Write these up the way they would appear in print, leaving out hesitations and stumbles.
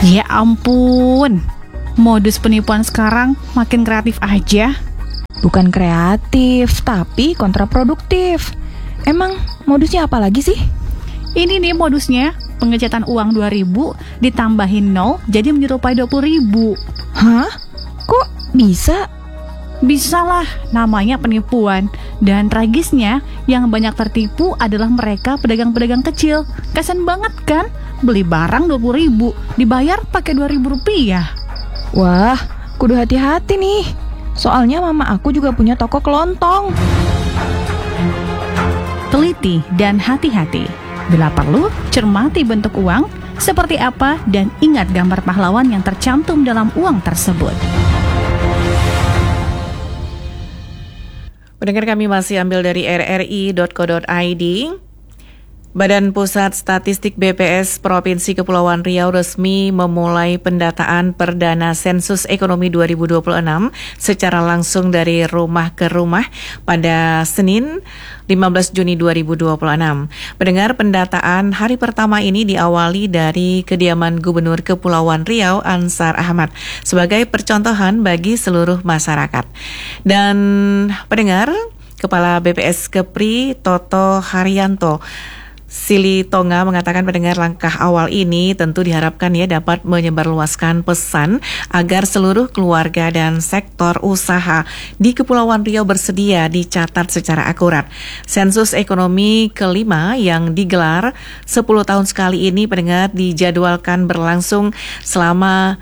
Ya ampun, modus penipuan sekarang makin kreatif aja. Bukan kreatif, tapi kontraproduktif. Emang modusnya apa lagi sih? Ini nih modusnya, pengecetan uang 2.000 ditambahin 0 jadi menyerupai 20.000. Hah? Kok bisa? Bisa lah, namanya penipuan. Dan tragisnya, yang banyak tertipu adalah mereka pedagang-pedagang kecil. Kasian banget kan? Beli barang 20.000, dibayar pakai 2.000 rupiah. Wah, kudu hati-hati nih. Soalnya mama aku juga punya toko kelontong. Teliti dan hati-hati. Bila perlu, cermati bentuk uang, seperti apa, dan ingat gambar pahlawan yang tercantum dalam uang tersebut. Pendengar, kami masih ambil dari rri.co.id. Badan Pusat Statistik BPS Provinsi Kepulauan Riau resmi memulai pendataan perdana sensus ekonomi 2026 secara langsung dari rumah ke rumah pada Senin 15 Juni 2026. Pendengar, pendataan hari pertama ini diawali dari kediaman Gubernur Kepulauan Riau Ansar Ahmad sebagai percontohan bagi seluruh masyarakat. Dan pendengar, Kepala BPS Kepri Toto Haryanto Sili Tonga mengatakan pendengar, langkah awal ini tentu diharapkan dapat menyebarluaskan pesan agar seluruh keluarga dan sektor usaha di Kepulauan Riau bersedia dicatat secara akurat. Sensus ekonomi kelima yang digelar 10 tahun sekali ini pendengar dijadwalkan berlangsung selama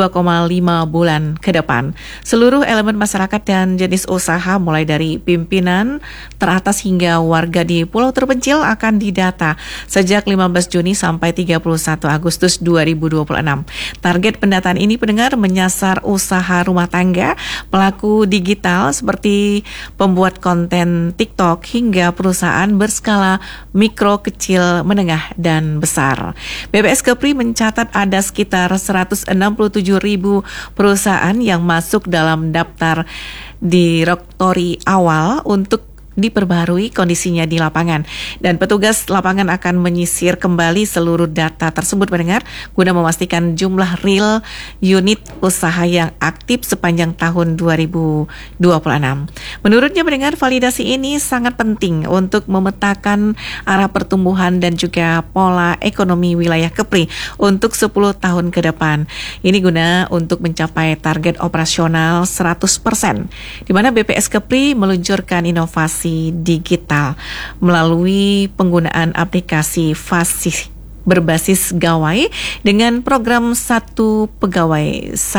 2,5 bulan ke depan. Seluruh elemen masyarakat dan jenis usaha mulai dari pimpinan teratas hingga warga di pulau terpencil akan didata sejak 15 Juni sampai 31 Agustus 2026. Target pendataan ini pendengar menyasar usaha rumah tangga, pelaku digital seperti pembuat konten TikTok hingga perusahaan berskala mikro, kecil, menengah, dan besar. BPS Kepri mencatat ada sekitar 167.000 perusahaan yang masuk dalam daftar direktori awal untuk diperbarui kondisinya di lapangan. Dan petugas lapangan akan menyisir kembali seluruh data tersebut pendengar guna memastikan jumlah real unit usaha yang aktif sepanjang tahun 2026. Menurutnya pendengar, validasi ini sangat penting untuk memetakan arah pertumbuhan dan juga pola ekonomi wilayah Kepri untuk 10 tahun ke depan. Ini guna untuk mencapai target operasional 100%, di mana BPS Kepri meluncurkan inovasi digital melalui penggunaan aplikasi Fasih berbasis gawai dengan program 1 pegawai 1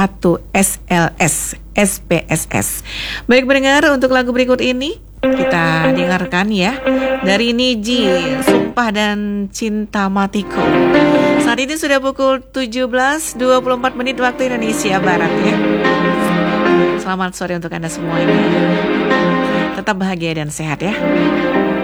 SLS SPSS. Baik pendengar, untuk lagu berikut ini kita dengarkan dari Niji, Sumpah dan Cinta Matiku. Saat ini sudah pukul 17.24 waktu Indonesia Barat Selamat sore untuk Anda semua ini. Tetap bahagia dan sehat